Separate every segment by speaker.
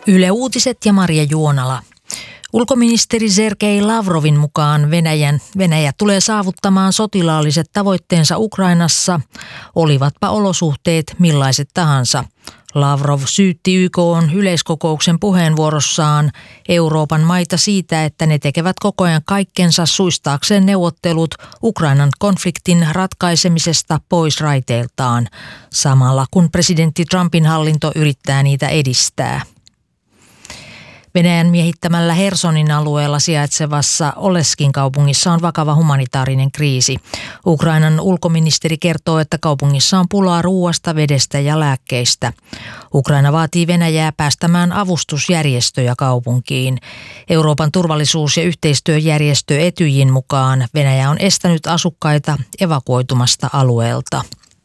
Speaker 1: Yle Uutiset ja Maria Juonala. Ulkoministeri Sergei Lavrovin mukaan Venäjä tulee saavuttamaan sotilaalliset tavoitteensa Ukrainassa, olivatpa olosuhteet millaiset tahansa. Lavrov syytti YK:n yleiskokouksen puheenvuorossaan Euroopan maita siitä, että ne tekevät koko ajan kaikkensa suistaakseen neuvottelut Ukrainan konfliktin ratkaisemisesta pois raiteiltaan, samalla kun presidentti Trumpin hallinto yrittää niitä edistää. Venäjän miehittämällä Hersonin alueella sijaitsevassa Oleskin kaupungissa on vakava humanitaarinen kriisi. Ukrainan ulkoministeri kertoo, että kaupungissa on pulaa ruuasta, vedestä ja lääkkeistä. Ukraina vaatii Venäjää päästämään avustusjärjestöjä kaupunkiin. Euroopan turvallisuus- ja yhteistyöjärjestö Etyjin mukaan Venäjä on estänyt asukkaita evakuoitumasta alueelta.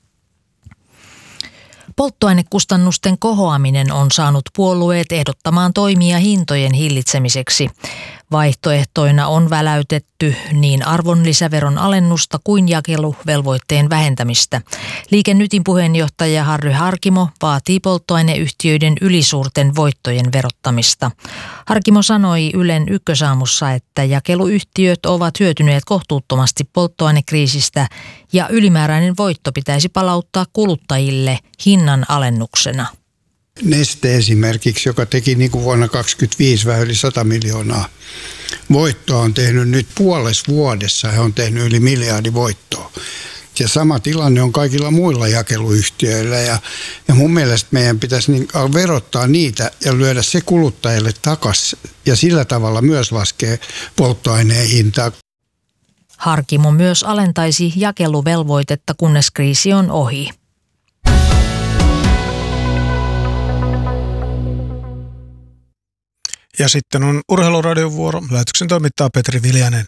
Speaker 1: Polttoainekustannusten kohoaminen on saanut puolueet ehdottamaan toimia hintojen hillitsemiseksi. Vaihtoehtoina on väläytetty niin arvonlisäveron alennusta kuin jakeluvelvoitteen vähentämistä. Liike Nytin puheenjohtaja Harry Harkimo vaatii polttoaineyhtiöiden ylisuurten voittojen verottamista. Harkimo sanoi Ylen Ykkösaamussa, että jakeluyhtiöt ovat hyötyneet kohtuuttomasti polttoainekriisistä ja ylimääräinen voitto pitäisi palauttaa kuluttajille hinnan alennuksena.
Speaker 2: Neste esimerkiksi, joka teki niin kuin vuonna 2025 vähän yli 100 miljoonaa voittoa, on tehnyt nyt puolessa vuodessa, he on tehnyt yli miljardi voittoa. Ja sama tilanne on kaikilla muilla jakeluyhtiöillä ja mun mielestä meidän pitäisi verottaa niitä ja lyödä se kuluttajille takaisin ja sillä tavalla myös laskee polttoaineen hintaa.
Speaker 1: Harkimo myös alentaisi jakeluvelvoitetta, kunnes kriisi on ohi.
Speaker 3: Ja sitten on Urheiluradion vuoro. Lähetyksen toimittaa Petri Viljanen.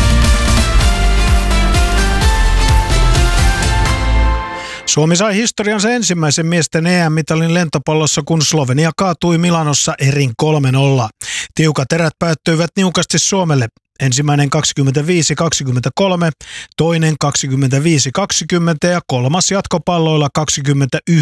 Speaker 3: Suomi sai historiansa ensimmäisen miesten EM-mitalin lentopallossa, kun Slovenia kaatui Milanossa erin 3-0. Tiukat erät päättyivät niukasti Suomelle. Ensimmäinen 25-23, toinen 25-20 ja kolmas jatkopalloilla 29-27.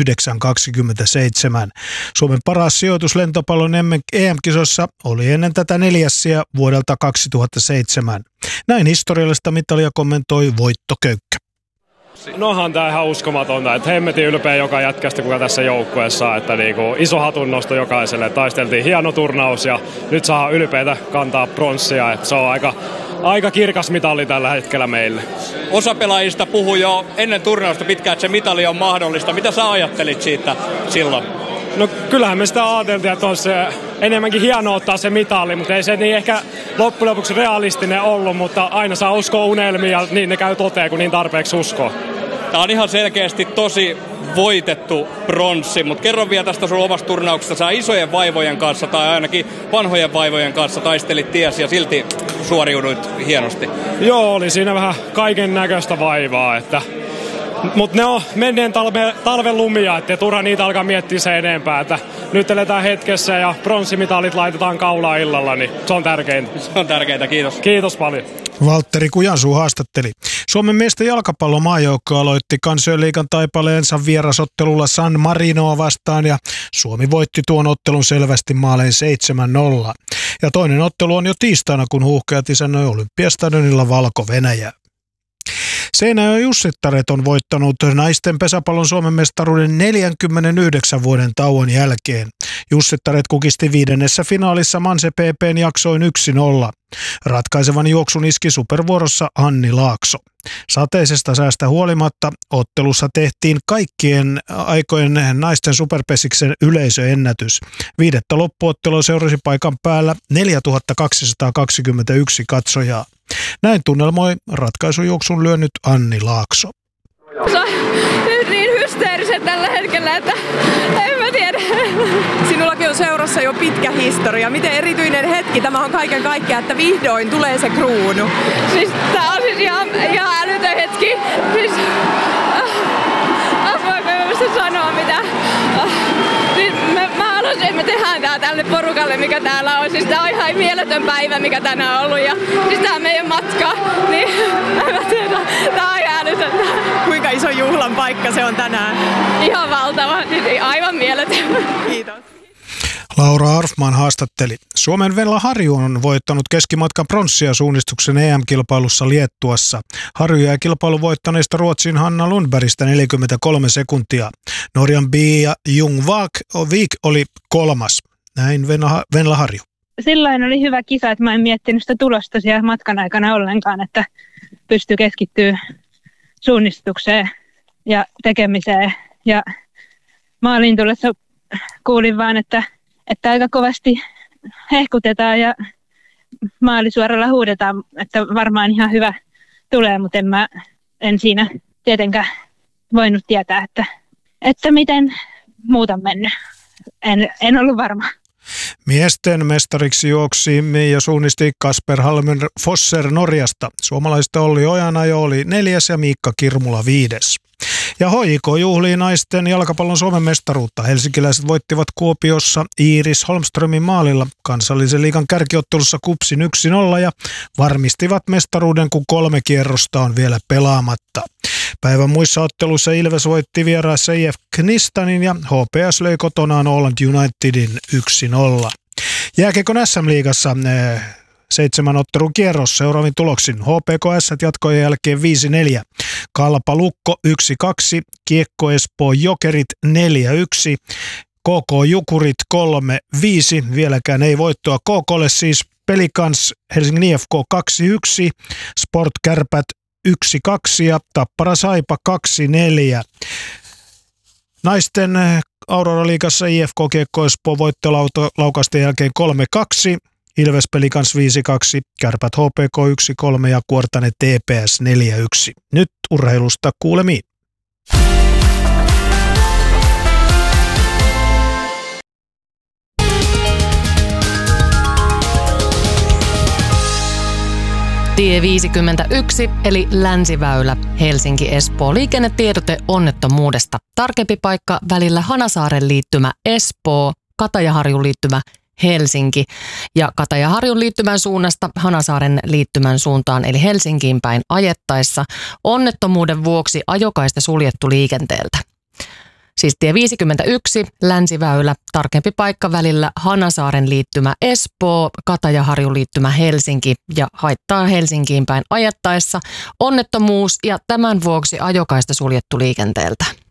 Speaker 3: Suomen paras sijoitus lentopallon EM-kisoissa oli ennen tätä neljäs sija vuodelta 2007. Näin historiallista mitalia kommentoi Voitto Köykkä.
Speaker 4: Nohan tää ihan uskomatonta, että hemmetin ylpeä joka jätkästä, kuka tässä joukkueessa, että iso hatunnosto jokaiselle. Taisteltiin hieno turnaus ja nyt saa ylpeitä kantaa pronssia, että se on aika kirkas mitali tällä hetkellä meille.
Speaker 5: Osa pelaajista puhui jo ennen turnausta pitkään, että se mitali on mahdollista. Mitä sä ajattelit siitä silloin?
Speaker 4: No kyllähän me sitä ajateltiin, että on se enemmänkin hienoa ottaa se mitali, mutta ei se niin ehkä loppujen lopuksi realistinen ollut, mutta aina saa uskoa unelmiin ja niin ne käy toteen, kun niin tarpeeksi uskoo.
Speaker 5: Tämä on ihan selkeästi tosi voitettu pronssi, mutta kerro vielä tästä sun omasta turnauksesta. Sä isojen vaivojen kanssa tai ainakin vanhojen vaivojen kanssa taistelit ties ja silti suoriuduit hienosti.
Speaker 4: Joo, oli siinä vähän kaiken näköistä vaivaa, mutta ne on menneen talven lumia, ettei turha niitä alkaa miettiä sen enempää. Että nyt eletään hetkessä ja pronssimitalit laitetaan kaulaan illalla, niin se on tärkeintä.
Speaker 5: Se on tärkeintä, kiitos.
Speaker 4: Kiitos paljon.
Speaker 3: Valtteri Kujansuu haastatteli. Suomen miesten jalkapallomaajoukko aloitti Kansainliigan taipaleensa vierasottelulla San Marinoa vastaan ja Suomi voitti tuon ottelun selvästi maalein 7-0. Ja toinen ottelu on jo tiistaina, kun huuhkajat isännöi Olympiastadionilla Valko-Venäjää. Seinäjoen Jussittaret on voittanut naisten pesäpallon Suomen mestaruuden 49 vuoden tauon jälkeen. Jussittaret kukisti viidennessä finaalissa Manse PP:n jaksoin 1-0. Ratkaisevan juoksun iski supervuorossa Anni Laakso. Sateisesta säästä huolimatta ottelussa tehtiin kaikkien aikojen naisten superpesiksen yleisöennätys. Viidettä loppuottelua seurasi paikan päällä 4221 katsojaa. Näin tunnelmoi ratkaisujuoksun lyönyt Anni Laakso.
Speaker 6: Se on niin hysteeriset tällä hetkellä, että en mä tiedä. Sinullakin on seurassa jo pitkä historia. Miten erityinen hetki tämä on kaiken kaikkiaan, että vihdoin tulee se kruunu?
Speaker 7: Siis tää on siis ihan älytön hetki. Siis, voinko mä sanoa mitä? Siis mä haluaisin, että me tehdään tää tälle porukalle, mikä täällä on. Siis tää on ihan mieletön päivä, mikä tänään on ollut. Ja siis tää meidän matka, niin mä tiedä, tää on ihan älytöntä.
Speaker 6: Kuinka iso juhlan paikka se on tänään?
Speaker 7: Ihan valtava, siis aivan mieletön.
Speaker 6: Kiitos.
Speaker 3: Laura Arfman haastatteli. Suomen Venla Harju on voittanut keskimatkan pronssia suunnistuksen EM-kilpailussa Liettuassa. Harju jäi kilpailun voittaneista Ruotsin Hanna Lundbergistä 43 sekuntia. Norjan Pia Ljungvik oli 3. Näin Venla Harju.
Speaker 8: Silloin oli hyvä kisa, että mä en miettinyt sitä tulosta siellä matkan aikana ollenkaan, että pystyi keskittyä suunnistukseen ja tekemiseen. Ja maaliin tullessa kuulin vaan, että aika kovasti hehkutetaan ja maalisuoralla huudetaan, että varmaan ihan hyvä tulee, mutta en siinä tietenkään voinut tietää, että miten muut on mennyt. En ollut varma.
Speaker 3: Miesten mestariksi juoksi ja suunnisti Kasper Halmer Fosser Norjasta. Suomalaista Olli Ojanajo oli 4. ja Miikka Kirmula 5. Ja HJK juhlii naisten jalkapallon Suomen mestaruutta. Helsinkiläiset voittivat Kuopiossa Iiris Holmströmin maalilla kansallisen liigan kärkiottelussa KuPSin 1-0 ja varmistivat mestaruuden, kun 3 kierrosta on vielä pelaamatta. Päivän muissa otteluissa Ilves voitti vieraissa IF Knistanin ja HPS löi kotonaan Åland Unitedin 1-0. Jääkiekon SM-liigassa 7 ottelun kierros seuraavin tuloksin. HPK Ässät jatkojen jälkeen 5-4. Kalpa Lukko 1-2. Kiekko Espoo Jokerit 4-1. KK Jukurit 3-5. Vieläkään ei voittoa KKlle siis. Pelikans Helsingin IFK 2-1. Sport Kärpät 1-2 ja Tappara Saipa 2-4. Naisten Aurora-liigassa IFK Kiekko Espoo voitti laukausten jälkeen 3-2. Ilves Pelikans 5-2, Kärpät HPK 1-3 ja Kuortane TPS 4-1. Nyt urheilusta kuulemiin.
Speaker 9: Tie 51 eli Länsiväylä Helsinki-Espoo. Liikennetiedote onnettomuudesta. Tarkempi paikka välillä Hanasaaren liittymä Espoo, Katajaharjun liittymä Helsinki ja Katajaharjun liittymän suunnasta Hanasaaren liittymän suuntaan eli Helsinkiin päin ajettaessa onnettomuuden vuoksi ajokaista suljettu liikenteeltä. Siis tie 51, Länsiväylä, tarkempi paikka välillä Hanasaaren liittymä Espoo, Katajaharjun liittymä Helsinki ja haittaa Helsinkiin päin ajettaessa onnettomuus ja tämän vuoksi ajokaista suljettu liikenteeltä.